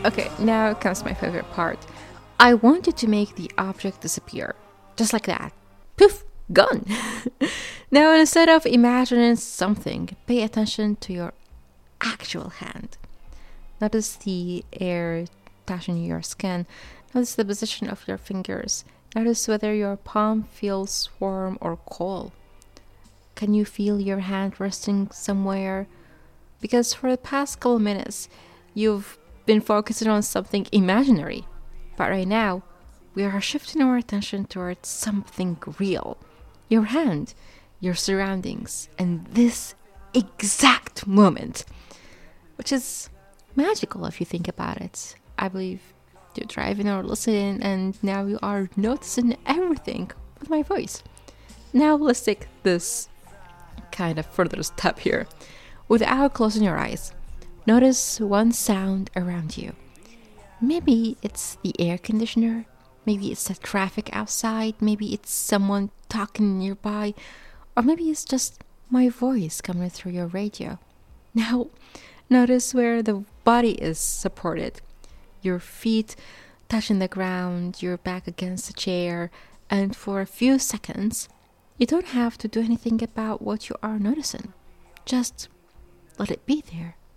Okay, now comes my favorite part. I want you to make the object disappear. Just like that. Poof! Gone! Now, instead of imagining something, pay attention to your actual hand. Notice the air touching your skin. Notice the position of your fingers. Notice whether your palm feels warm or cold. Can you feel your hand resting somewhere? Because for the past couple minutes, you've been focusing on something imaginary. But right now, we are shifting our attention towards something real. Your hand, your surroundings, and this exact moment, which is magical if you think about it. I believe you're driving or listening, and now you are noticing everything with my voice. Now let's take this kind of further step here. Without closing your eyes, notice one sound around you. Maybe it's the air conditioner, maybe it's the traffic outside, maybe it's someone talking nearby, or maybe it's just my voice coming through your radio. Now, notice where the body is supported. Your feet touching the ground, your back against the chair, and for a few seconds, you don't have to do anything about what you are noticing. Just let it be there.